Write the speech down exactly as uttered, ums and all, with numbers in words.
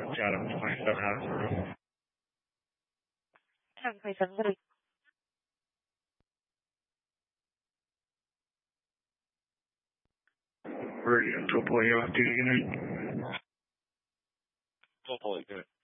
Chatham twenty-seven out of zero. Chatham twenty-seven, what is Radio, Topolio, do you unit? Topolio, good.